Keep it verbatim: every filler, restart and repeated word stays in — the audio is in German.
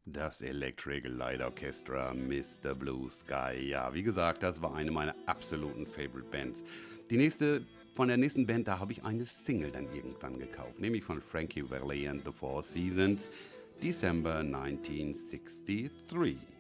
Das Electric Light Orchestra, Mister Blue Sky. Ja, wie gesagt, das war eine meiner absoluten Favorite Bands. Die nächste, von der nächsten Band, da habe ich eine Single dann irgendwann gekauft, nämlich von Frankie Valli and the Four Seasons, December neunzehnhundertthree.